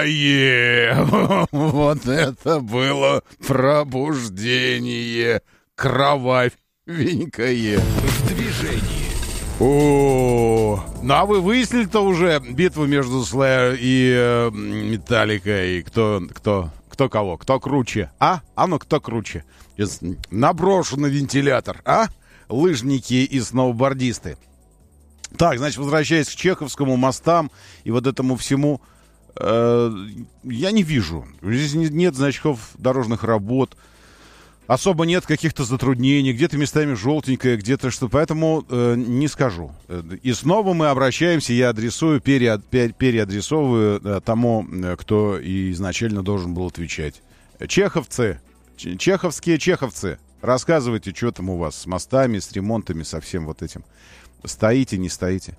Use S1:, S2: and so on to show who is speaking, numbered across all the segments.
S1: Вот это было пробуждение. Кровавенькое.
S2: В движении.
S1: О, ну а вы выяснили-то уже битву между Slayer и Металликой? Кто кого? Кто круче? А ну кто круче? Сейчас наброшу на вентилятор, а? Лыжники и сноубордисты. Так, значит, возвращаясь к Чеховскому, мостам и вот этому всему, я не вижу. Здесь нет значков дорожных работ. Особо нет каких-то затруднений, где-то местами желтенькое, где-то что. Поэтому не скажу. И снова мы обращаемся, я адресую, переадресовываю тому, кто изначально должен был отвечать. Чеховцы, чеховские чеховцы, рассказывайте, что там у вас с мостами, с ремонтами, со всем вот этим. Стоите, не стоите.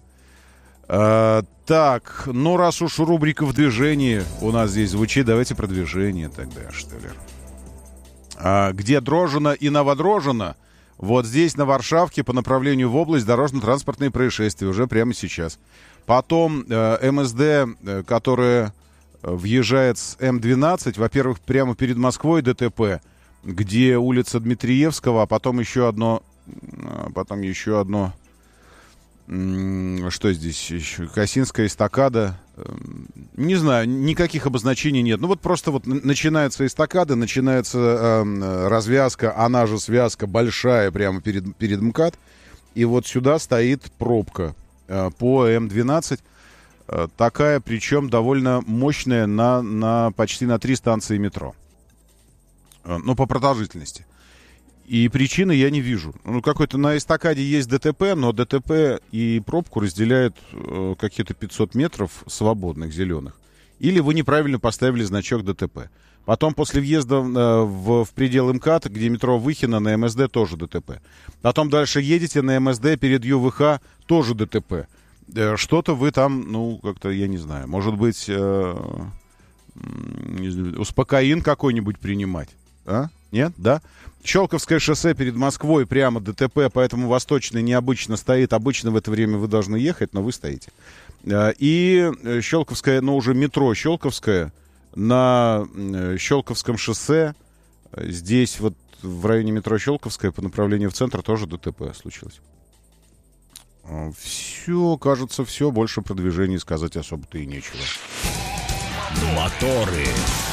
S1: Так, ну раз уж рубрика «В движении» у нас здесь звучит, давайте про движение тогда, что ли. Где Дрожжино и Новодрожжино, вот здесь, на Варшавке, по направлению в область, дорожно-транспортные происшествия уже прямо сейчас. Потом МСД, которая въезжает с М12, во-первых, прямо перед Москвой ДТП, где улица Дмитриевского, а потом еще одно... Что здесь еще? Косинская эстакада. Не знаю, никаких обозначений нет. Ну вот просто вот начинается эстакада, начинается развязка, она же связка большая прямо перед МКАД. И вот сюда стоит пробка по М12. Такая, причем довольно мощная, почти на 3 станции метро. Ну, по продолжительности. И причины я не вижу. Ну, какой-то на эстакаде есть ДТП, но ДТП и пробку разделяют какие-то 500 метров свободных, зеленых. Или вы неправильно поставили значок ДТП. Потом после въезда в предел МКАД, где метро Выхино, на МСД тоже ДТП. Потом дальше едете на МСД перед ЮВХ, тоже ДТП. Что-то вы там, ну, как-то, я не знаю, может быть, успокоин какой-нибудь принимать? А? Нет? Да? Щелковское шоссе перед Москвой, прямо ДТП, поэтому Восточный необычно стоит. Обычно в это время вы должны ехать, но вы стоите. И Щелковское, но уже метро Щелковское на Щелковском шоссе. Здесь вот в районе метро Щелковское по направлению в центр тоже ДТП случилось. Все, кажется, все. Больше про движение сказать особо-то и нечего.
S2: Моторы.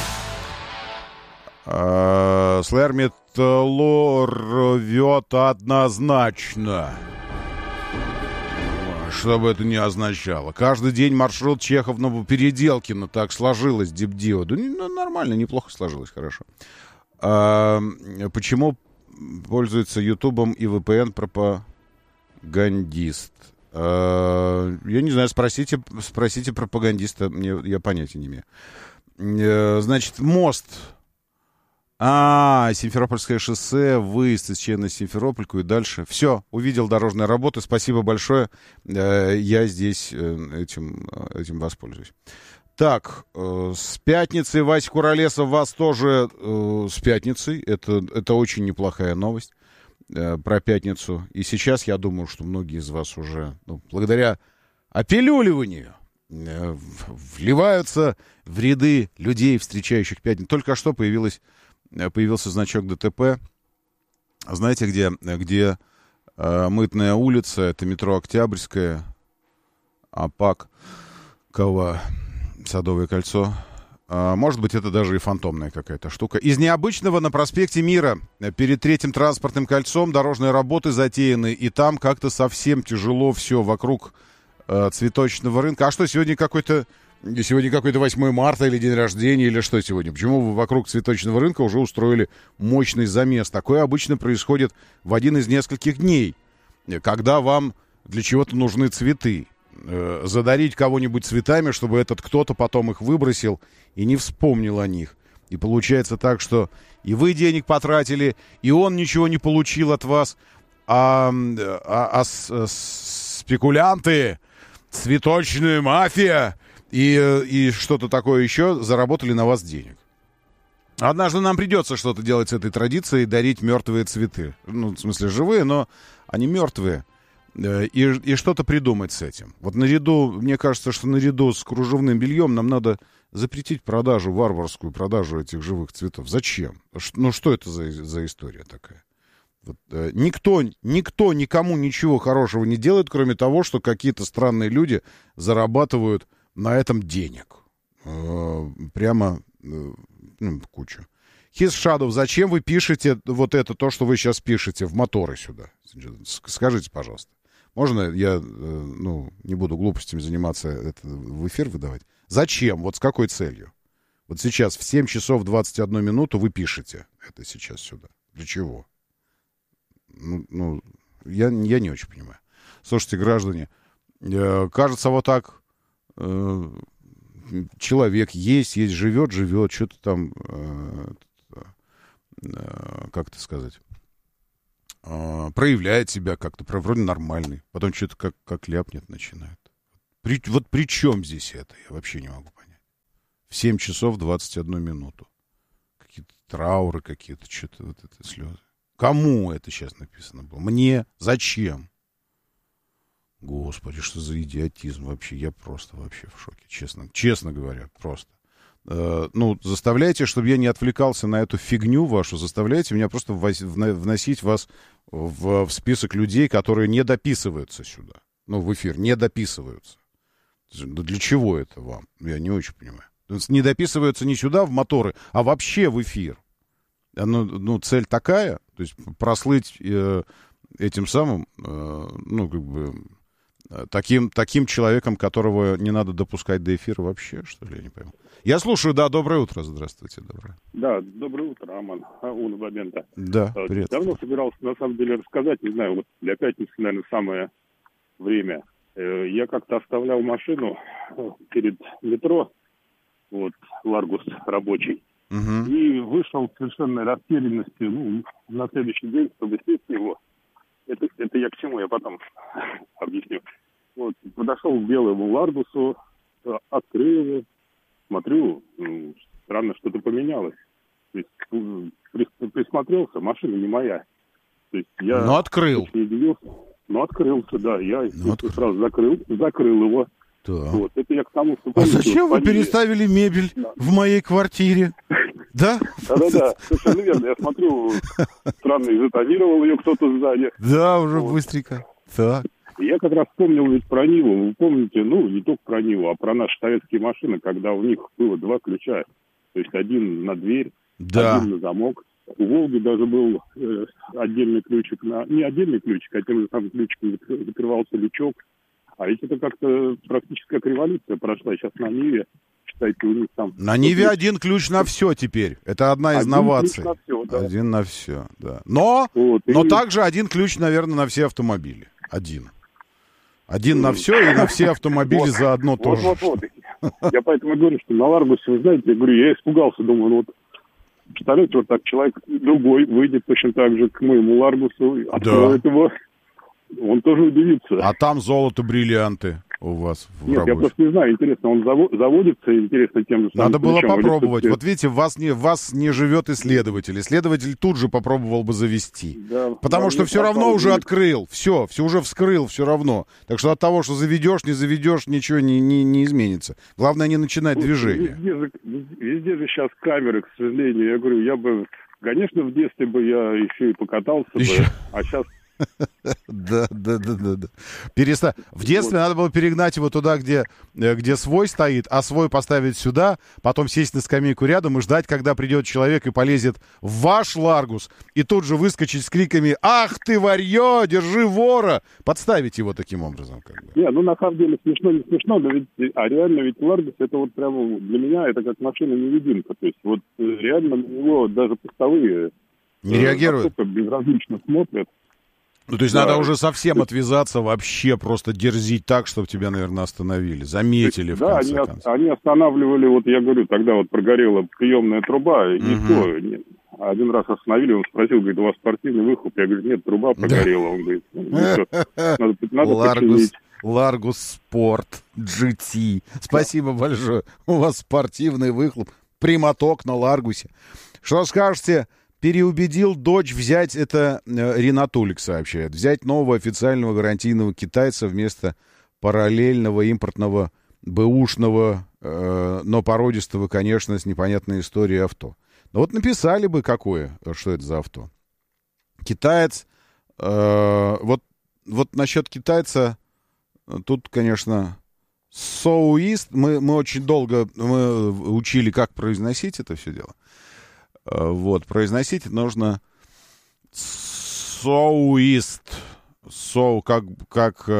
S1: Slayer Metalor рвет однозначно. Что бы это ни означало. Каждый день маршрут Чехов-Новопеределкино. Так сложилось, Дипдио. Да нормально, неплохо сложилось, хорошо. Почему пользуется Ютубом и VPN пропагандист? Я не знаю, спросите пропагандиста. Я понятия не имею. Значит, мост... Симферопольское шоссе, выезд из Чечни на Симферопольку и дальше. Все, увидел дорожные работы. Спасибо большое. Я здесь этим воспользуюсь. Так, с пятницей, Вася Куролесов, вас тоже с пятницей. Это очень неплохая новость про пятницу. И сейчас я думаю, что многие из вас уже, благодаря опилюливанию, вливаются в ряды людей, встречающих пятницу. Только что появился значок ДТП. Знаете, где Мытная улица, это метро Октябрьская, Апаково, Садовое кольцо. Может быть, это даже и фантомная какая-то штука. Из необычного на проспекте Мира перед Третьим транспортным кольцом дорожные работы затеяны, и там как-то совсем тяжело все вокруг цветочного рынка. А что, сегодня какой-то 8 марта или день рождения, или что сегодня? Почему вы вокруг цветочного рынка уже устроили мощный замес? Такое обычно происходит в один из нескольких дней, когда вам для чего-то нужны цветы. Задарить кого-нибудь цветами, чтобы этот кто-то потом их выбросил и не вспомнил о них. И получается так, что и вы денег потратили, и он ничего не получил от вас, а спекулянты, цветочная мафия и что-то такое еще заработали на вас денег. Однажды нам придется что-то делать с этой традицией, дарить мертвые цветы. Ну, в смысле, живые, но они мертвые. И что-то придумать с этим. Вот мне кажется, что наряду с кружевным бельем нам надо запретить продажу, варварскую продажу этих живых цветов. Зачем? Ну, что это за история такая? Вот, никто никому ничего хорошего не делает, кроме того, что какие-то странные люди зарабатывают на этом денег. Прямо кучу. His Shadow, зачем вы пишете вот это, то, что вы сейчас пишете, в моторы сюда? Скажите, пожалуйста. Можно я, не буду глупостями заниматься, это в эфир выдавать? Зачем? Вот с какой целью? Вот сейчас в 7 часов 21 минуту вы пишете это сейчас сюда. Для чего? Я не очень понимаю. Слушайте, граждане, кажется, вот так человек есть, живет, что-то там, как это сказать, проявляет себя как-то, вроде нормальный, потом что-то как ляпнет начинает. Вот при чем здесь это? Я вообще не могу понять. В 7 часов 21 минуту. Какие-то трауры какие-то, что-то вот это слезы. Кому это сейчас написано было? Мне? Зачем? Господи, что за идиотизм вообще? Я просто вообще в шоке, честно говоря, просто. Заставляйте, чтобы я не отвлекался на эту фигню вашу, заставляйте меня просто вносить вас в список людей, которые не дописываются сюда. В эфир, не дописываются. Для чего это вам? Я не очень понимаю. Не дописываются не сюда, в моторы, а вообще в эфир. Цель такая, то есть прослыть этим самым, таким человеком, которого не надо допускать до эфира вообще, что ли, я не пойму. Я слушаю, да, доброе утро, здравствуйте, доброе.
S2: Да, доброе утро, Роман, Уна Бабенко.
S1: Да, привет.
S2: Давно собирался, на самом деле, рассказать, не знаю, вот для пятницы, наверное, самое время. Я как-то оставлял машину перед метро, вот, Ларгус рабочий, и вышел в совершенной растерянности, на следующий день, чтобы сесть в него. Это я к чему, я потом объясню. Вот, подошел к белому Ларгусу, открыл его, смотрю, странно, что-то поменялось. То есть присмотрелся, машина не моя. То есть я
S1: открыл.
S2: Не удивился. Открылся, да. Я сразу закрыл его.
S1: Да.
S2: Вот, это я к тому, что...
S1: А зачем вы переставили мебель в моей квартире? Да?
S2: Да, совершенно верно. Я смотрю, странно, изотонировал ее кто-то сзади.
S1: Да, уже быстренько. Так.
S2: Я как раз вспомнил ведь про Ниву. Вы помните, не только про Ниву, а про наши советские машины, когда у них было 2 ключа. То есть один на дверь, один на замок. У «Волги» даже был отдельный ключик. Не отдельный ключик, а тем же самым ключиком закрывался лючок. А ведь это как-то практически как революция прошла. Сейчас на Ниве, считайте, у них там...
S1: На Ниве один ключ на все теперь. Это одна из новаций.
S2: Ключ на все, да.
S1: Один на все, да. Но также один ключ, наверное, на все автомобили. Один на все и на все автомобили заодно тоже.
S2: Я поэтому говорю, что на Ларгусе, вы знаете, я испугался, думаю, представляете, вот так человек другой выйдет точно так же к моему Ларгусу, откроет его, он тоже удивится.
S1: А там золото, бриллианты у вас в
S2: Нет,
S1: работе.
S2: я просто не знаю, интересно, он заводится, интересно, тем же самым
S1: Надо было
S2: ключом,
S1: попробовать. Вот видите, в вас не живет исследователь. Исследователь тут же попробовал бы завести. Да, потому что все равно уже открыл. Все уже вскрыл, все равно. Так что от того, что заведешь, не заведешь, ничего не изменится. Главное, не начинать движение.
S2: Везде же сейчас камеры, к сожалению. Я говорю, конечно, в детстве бы я еще и покатался бы, а сейчас...
S1: Да. В детстве надо было перегнать его туда, где свой стоит, а свой поставить сюда, потом сесть на скамейку рядом и ждать, когда придет человек и полезет в ваш Ларгус, и тут же выскочить с криками: «Ах ты, варьё, держи вора!» Подставить его таким образом.
S2: Не, на самом деле смешно, не смешно, но реально ведь Ларгус, это вот прямо для меня это как машина-невидимка. То есть вот реально на него даже постовые
S1: не реагируют,
S2: безразлично смотрят.
S1: То есть надо уже совсем отвязаться, вообще просто дерзить так, чтобы тебя, наверное, остановили, заметили в конце концов.
S2: Они останавливали, вот я говорю, тогда вот прогорела приемная труба, и никто, один раз остановили, он спросил, говорит, у вас спортивный выхлоп? Я говорю, нет, труба прогорела. Он говорит, надо починить.
S1: Ларгус Спорт GT. Спасибо большое. У вас спортивный выхлоп, прямоток на Ларгусе. Что скажете? Переубедил дочь взять, это Ренатулик сообщает, взять нового официального гарантийного китайца вместо параллельного импортного бэушного, но породистого, конечно, с непонятной историей авто. Но вот написали бы какое, что это за авто. Китаец, вот насчет китайца, тут, конечно, Soueast, мы очень долго учили, как произносить это все дело. Вот, произносить нужно Soueast, как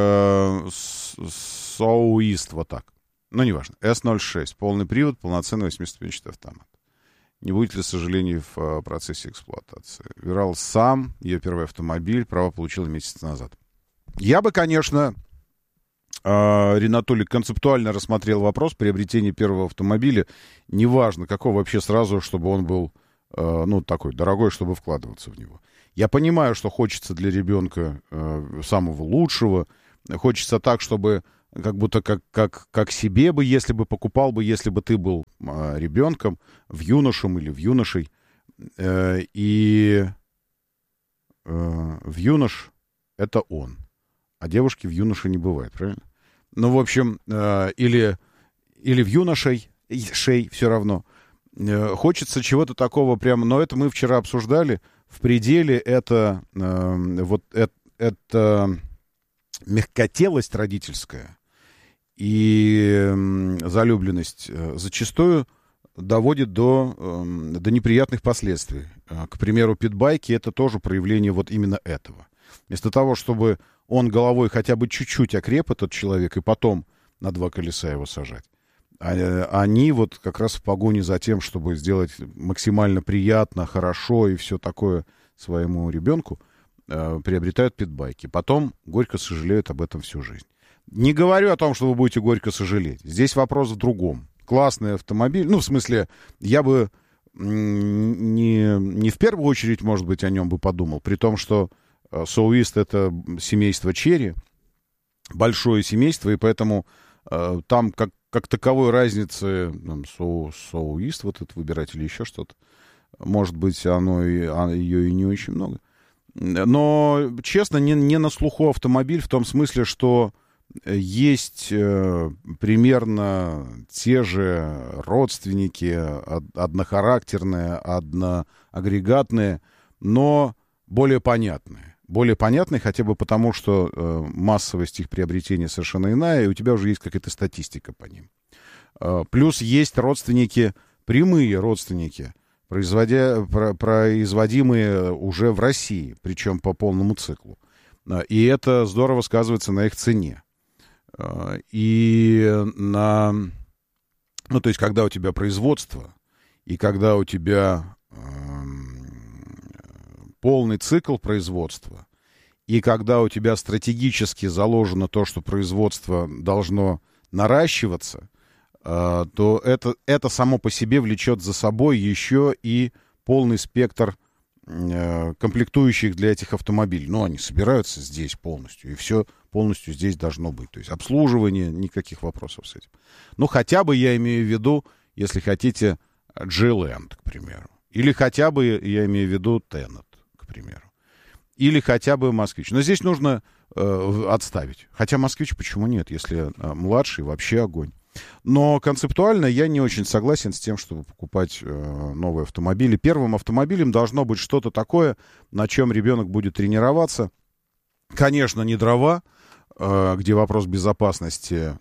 S1: Soueast, вот так. Ну, неважно. S06, полный привод, полноценный 80-ступенчатый автомат. Не будет ли сожалений в процессе эксплуатации? Выбирал сам, ее первый автомобиль, права получил месяц назад. Я бы, конечно, Ринатуллик, концептуально рассмотрел вопрос приобретения первого автомобиля. Неважно, какого вообще сразу, чтобы он был, такой дорогой, чтобы вкладываться в него. Я понимаю, что хочется для ребенка самого лучшего. Хочется так, чтобы как будто как себе бы, если бы покупал бы, если бы ты был ребенком, в юношем или в юношей. И в юнош это он. А девушки в юноше не бывает, правильно? Ну, в общем, или в юношей, все равно. Хочется чего-то такого прямо, но это мы вчера обсуждали. В пределе это мягкотелость родительская и залюбленность зачастую доводит до неприятных последствий. К примеру, питбайки — это тоже проявление вот именно этого. Вместо того, чтобы он головой хотя бы чуть-чуть окреп, этот человек, и потом на два колеса его сажать, они вот как раз в погоне за тем, чтобы сделать максимально приятно, хорошо и все такое своему ребенку, приобретают питбайки. Потом горько сожалеют об этом всю жизнь. Не говорю о том, что вы будете горько сожалеть. Здесь вопрос в другом. Классный автомобиль. Ну, в смысле, я бы не в первую очередь, может быть, о нем бы подумал. При том, что Soueast — это семейство Черри, большое семейство, и поэтому там как таковой разницы Soueast вот это выбирать или еще что-то. Может быть, ее и не очень много. Но, честно, не на слуху автомобиль в том смысле, что есть примерно те же родственники, однохарактерные, одноагрегатные, но более понятные. Более понятные хотя бы потому, что массовость их приобретения совершенно иная, и у тебя уже есть какая-то статистика по ним. Плюс есть родственники, прямые родственники, производимые уже в России, причем по полному циклу. И это здорово сказывается на их цене. И то есть, когда у тебя производство, и когда у тебя полный цикл производства, и когда у тебя стратегически заложено то, что производство должно наращиваться, то это само по себе влечет за собой еще и полный спектр комплектующих для этих автомобилей. Но они собираются здесь полностью, и все полностью здесь должно быть. То есть обслуживание, никаких вопросов с этим. Ну, хотя бы я имею в виду, если хотите, G-Land, к примеру. Или хотя бы я имею в виду Tenet, к примеру. Или хотя бы Москвич. Но здесь нужно отставить. Хотя Москвич почему нет, если младший, вообще огонь. Но концептуально я не очень согласен с тем, чтобы покупать новые автомобили. Первым автомобилем должно быть что-то такое, на чем ребенок будет тренироваться. Конечно, не дрова, где вопрос безопасности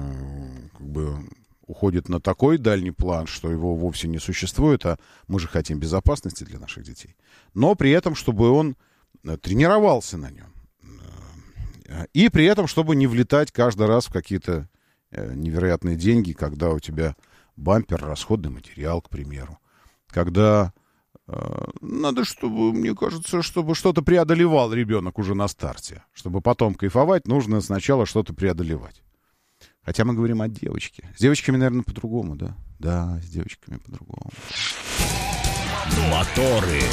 S1: уходит на такой дальний план, что его вовсе не существует, а мы же хотим безопасности для наших детей. Но при этом, чтобы он тренировался на нем. И при этом, чтобы не влетать каждый раз в какие-то невероятные деньги, когда у тебя бампер, расходный материал, к примеру. Когда надо, чтобы, мне кажется, чтобы что-то преодолевал ребенок уже на старте. Чтобы потом кайфовать, нужно сначала что-то преодолевать. Хотя мы говорим о девочке. С девочками, наверное, по-другому, да? Да, с девочками по-другому.
S3: Моторы.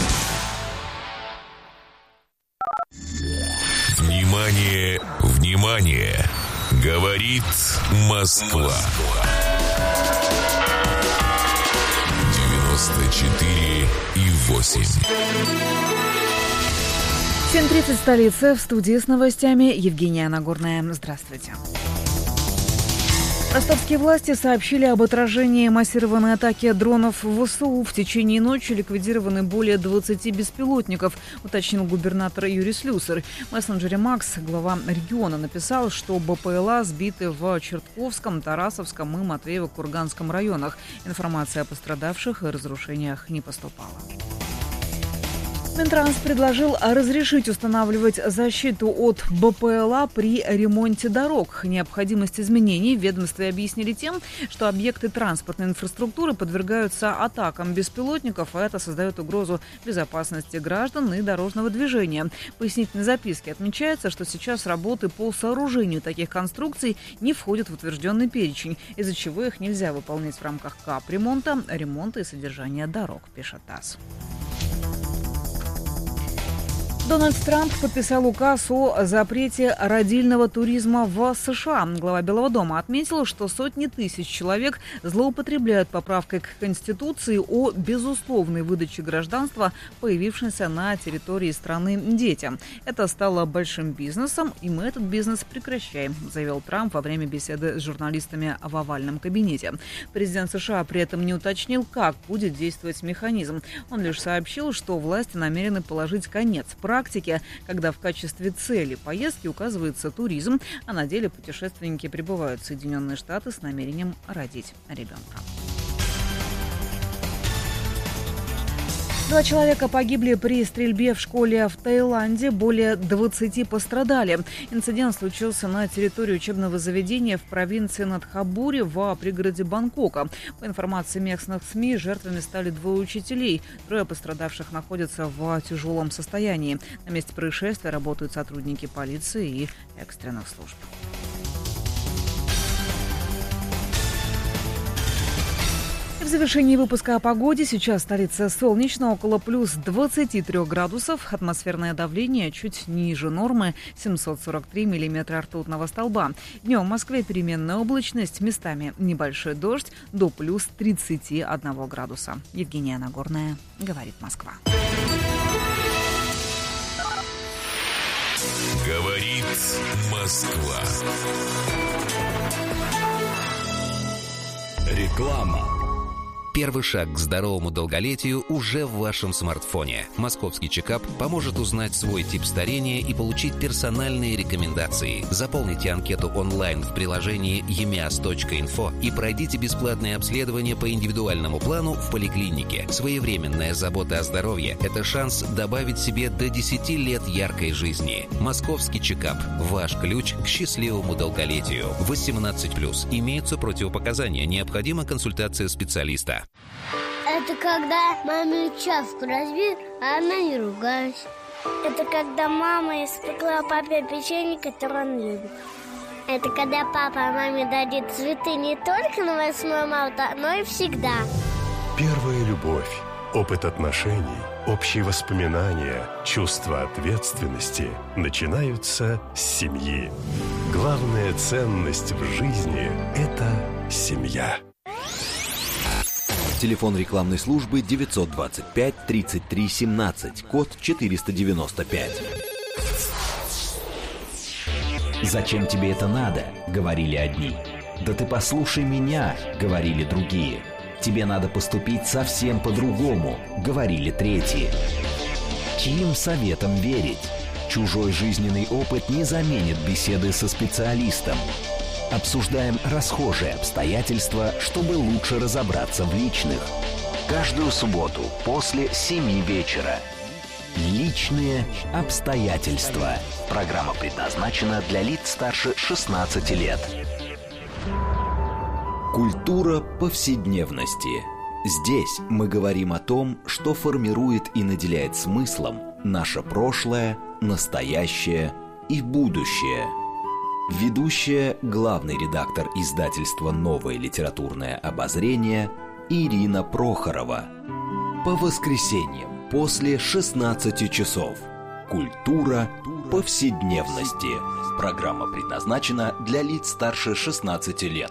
S3: Внимание, внимание! Говорит Москва. 94,8.
S4: 7:30 в столице. В студии с новостями Евгения Нагорная. Здравствуйте. Ростовские власти сообщили об отражении массированной атаки дронов в ВСУ. В течение ночи ликвидированы более 20 беспилотников, уточнил губернатор Юрий Слюсарь. В мессенджере Макс глава региона написал, что БПЛА сбиты в Чертковском, Тарасовском и Матвеево-Курганском районах. Информация о пострадавших и разрушениях не поступала. Минтранс предложил разрешить устанавливать защиту от БПЛА при ремонте дорог. Необходимость изменений в ведомстве объяснили тем, что объекты транспортной инфраструктуры подвергаются атакам беспилотников, а это создает угрозу безопасности граждан и дорожного движения. В пояснительной записке отмечается, что сейчас работы по сооружению таких конструкций не входят в утвержденный перечень, из-за чего их нельзя выполнять в рамках капремонта, ремонта и содержания дорог, пишет ТАСС. Дональд Трамп подписал указ о запрете родильного туризма в США. Глава Белого дома отметил, что сотни тысяч человек злоупотребляют поправкой к Конституции о безусловной выдаче гражданства, появившейся на территории страны детям. Это стало большим бизнесом, и мы этот бизнес прекращаем, заявил Трамп во время беседы с журналистами в овальном кабинете. Президент США при этом не уточнил, как будет действовать механизм. Он лишь сообщил, что власти намерены положить конец практике, когда в качестве цели поездки указывается туризм, а на деле путешественники прибывают в Соединенные Штаты с намерением родить ребенка. 2 человека погибли при стрельбе в школе в Таиланде, более 20 пострадали. Инцидент случился на территории учебного заведения в провинции Надхабури в пригороде Бангкока. По информации местных СМИ, жертвами стали 2 учителей. 3 пострадавших находятся в тяжелом состоянии. На месте происшествия работают сотрудники полиции и экстренных служб. В завершении выпуска о погоде. Сейчас столица солнечно, около плюс 23 градусов. Атмосферное давление чуть ниже нормы, 743 миллиметра ртутного столба. Днем в Москве переменная облачность, местами небольшой дождь, до плюс 31 градуса. Евгения Нагорная, говорит Москва.
S3: Говорит Москва.
S5: Реклама.
S6: Первый шаг к здоровому долголетию уже в вашем смартфоне. Московский чекап поможет узнать свой тип старения и получить персональные рекомендации. Заполните анкету онлайн в приложении emias.info и пройдите бесплатное обследование по индивидуальному плану в поликлинике. Своевременная забота о здоровье – это шанс добавить себе до 10 лет яркой жизни. Московский чекап – ваш ключ к счастливому долголетию. 18+. Имеются противопоказания. Необходима консультация специалиста.
S7: Это когда маме чашку разбил, а она не ругалась. Это когда мама испекла папе печенье, которое он любит. Это когда папа маме дарит цветы не только на 8 марта, но и всегда.
S5: Первая любовь, опыт отношений, общие воспоминания, чувство ответственности начинаются с семьи. Главная ценность в жизни – это семья.
S8: Телефон рекламной службы 925 33 17, код 495. «Зачем тебе это надо?» — говорили одни. «Да ты послушай меня!» — говорили другие. «Тебе надо поступить совсем по-другому!» — говорили третьи. Чьим советам верить? Чужой жизненный опыт не заменит беседы со специалистом. Обсуждаем расхожие обстоятельства, чтобы лучше разобраться в личных. Каждую субботу после 7 вечера. Личные обстоятельства. Программа предназначена для лиц старше 16 лет. Культура повседневности. Здесь мы говорим о том, что формирует и наделяет смыслом наше прошлое, настоящее и будущее. Ведущая, главный редактор издательства «Новое литературное обозрение» Ирина Прохорова. По воскресеньям после 16 часов. Культура повседневности. Программа предназначена для лиц старше 16 лет.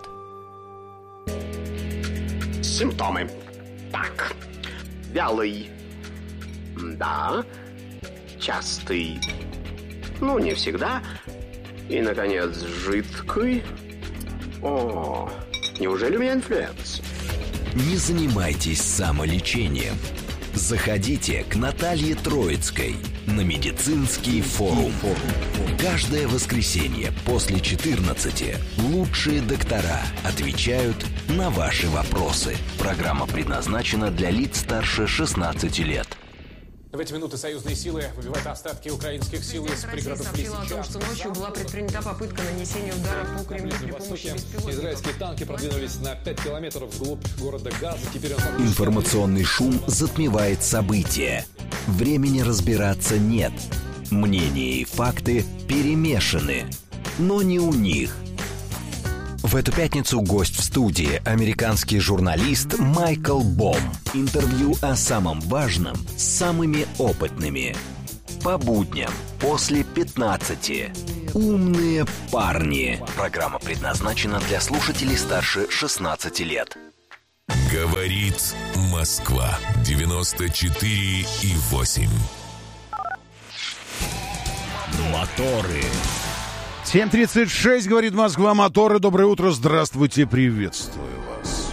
S9: Симптомы. Так. Вялый. Да. Частый. Ну, не всегда. И, наконец, жидкий. О, неужели у меня инфлюенс?
S8: Не занимайтесь самолечением. Заходите к Наталье Троицкой на медицинский форум. Каждое воскресенье после 14 лучшие доктора отвечают на ваши вопросы. Программа предназначена для лиц старше 16 лет.
S10: В эти минуты союзные силы выбивают остатки украинских сил из пригородов Лисичанска.
S11: Сообщила о том, что ночью была предпринята попытка нанесения удара по Кремлю при помощи беспилотников.
S10: Израильские танки продвинулись на 5 километров вглубь города Газа. Теперь
S8: Информационный шум затмевает события. Времени разбираться нет. Мнения и факты перемешаны. Но не у них. В эту пятницу гость в студии – американский журналист Майкл Бом. Интервью о самом важном с самыми опытными. По будням после 15. Умные парни. Программа предназначена для слушателей старше 16 лет.
S3: Говорит Москва 94,8.
S8: Моторы.
S1: 7:36, говорит Москва, моторы. Доброе утро, здравствуйте, приветствую вас.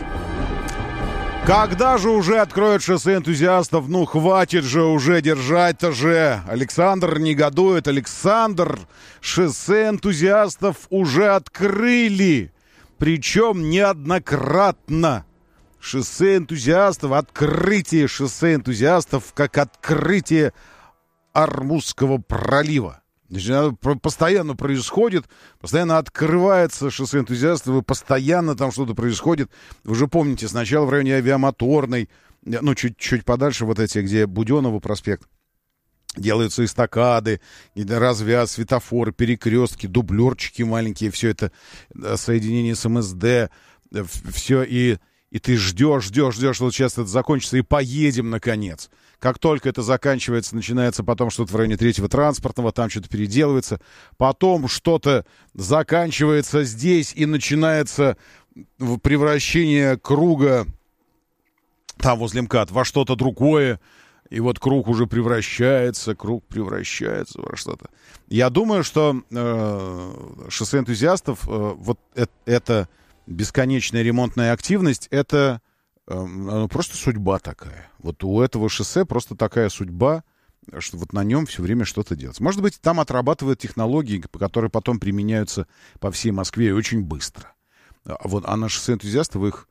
S1: Когда же уже откроют шоссе энтузиастов? Ну, хватит же уже держать-то же. Александр негодует. Александр, шоссе энтузиастов уже открыли. Причем неоднократно. Шоссе энтузиастов, открытие шоссе энтузиастов, как открытие Ормузского пролива. Значит, постоянно происходит, постоянно открывается шоссе энтузиастов, и постоянно там что-то происходит. Вы уже помните, сначала в районе Авиамоторной, ну, чуть подальше, вот эти, где Буденного проспект, делаются эстакады, развяз, светофоры, перекрестки, дублерчики маленькие, все это соединение с МСД, все, и ты ждешь, что вот сейчас это закончится, и поедем, наконец. Как только это заканчивается, начинается потом что-то в районе 3-го транспортного, там что-то переделывается. Потом что-то заканчивается здесь, и начинается превращение круга, там возле МКАД, во что-то другое. И вот круг уже превращается во что-то. Я думаю, что шоссе энтузиастов, вот это бесконечная ремонтная активность, это просто судьба такая. Вот у этого шоссе просто такая судьба, что вот на нем все время что-то делать. Может быть, там отрабатывают технологии, которые потом применяются по всей Москве и очень быстро. А на шоссе энтузиастов их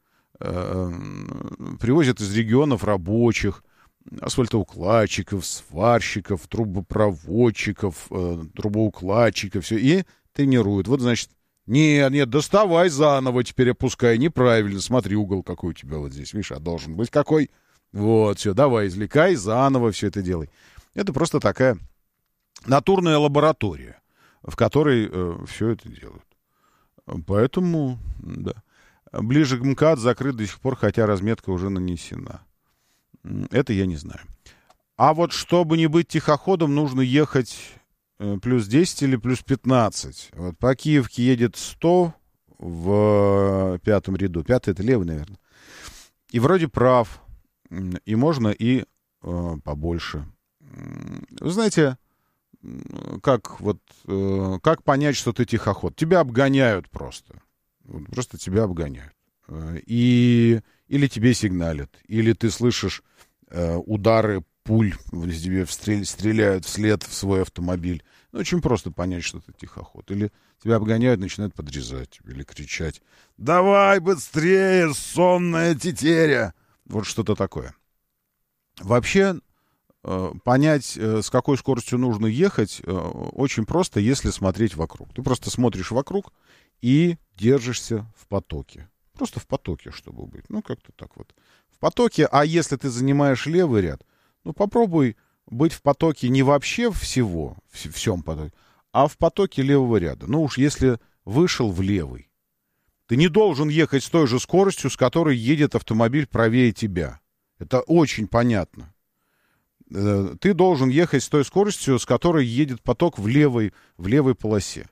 S1: привозят из регионов рабочих, асфальтоукладчиков, сварщиков, трубопроводчиков, трубоукладчиков, все, и тренируют. Вот, значит, нет, доставай заново, теперь опускай, неправильно, смотри, угол какой у тебя вот здесь, видишь, а должен быть какой. Вот, все, давай, извлекай, заново все это делай. Это просто такая натурная лаборатория, в которой все это делают. Поэтому, да. Ближе к МКАД закрыт до сих пор, хотя разметка уже нанесена. Это я не знаю. А вот чтобы не быть тихоходом, нужно ехать плюс 10 или плюс 15. Вот по Киевке едет 100 в пятом ряду. Пятый — это левый, наверное. И вроде прав. И можно и побольше. Вы знаете, как понять, что ты тихоход? Тебя обгоняют просто. Просто тебя обгоняют. Или тебе сигналят. Или ты слышишь удары пуль, тебе стреляют вслед в свой автомобиль. Ну, очень просто понять, что ты тихоход. Или тебя обгоняют, начинают подрезать или кричать: «Давай быстрее, сонная тетеря!» Вот что-то такое. Вообще, понять, с какой скоростью нужно ехать, очень просто, если смотреть вокруг. Ты просто смотришь вокруг и держишься в потоке. Просто в потоке, чтобы быть. Ну, как-то так вот. В потоке, а если ты занимаешь левый ряд, ну, попробуй быть в потоке не вообще всем потоке, а в потоке левого ряда. Ну уж если вышел в левый, ты не должен ехать с той же скоростью, с которой едет автомобиль правее тебя. Это очень понятно. Ты должен ехать с той скоростью, с которой едет поток в левой полосе.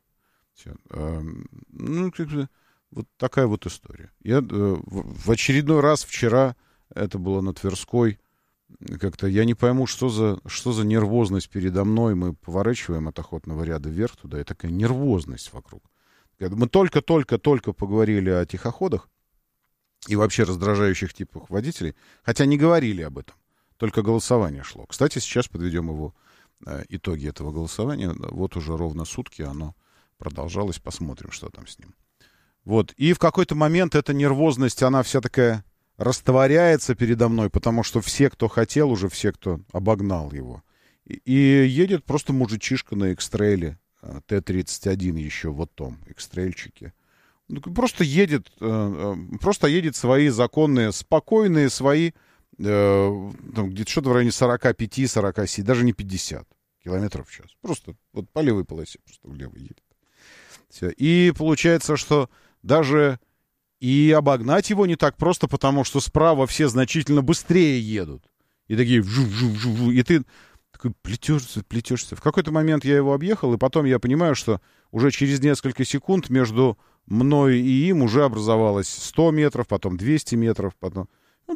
S1: Ну, вот такая вот история. Я в очередной раз вчера, это было на Тверской, как-то я не пойму, что за нервозность передо мной. Мы поворачиваем от охотного ряда вверх туда, и такая нервозность вокруг. Мы только поговорили о тихоходах и вообще раздражающих типах водителей, хотя не говорили об этом, только голосование шло. Кстати, сейчас подведем его итоги этого голосования. Вот уже ровно сутки оно продолжалось, посмотрим, что там с ним. Вот, и в какой-то момент эта нервозность, она вся такая растворяется передо мной, потому что все, кто хотел, уже все, кто обогнал его. И едет просто мужичишка на экстрейле, Т-31 еще вот том, экстрейльчике. Просто едет свои законные, спокойные свои, где-то что-то в районе 45-47, даже не 50 километров в час. Просто вот по левой полосе, просто влево едет. Все. И получается, что даже и обогнать его не так просто, потому что справа все значительно быстрее едут. И такие вжу-вжу-вжу, и ты такой плетешься. В какой-то момент я его объехал, и потом я понимаю, что уже через несколько секунд между мной и им уже образовалось 100 метров, потом 200 метров, потом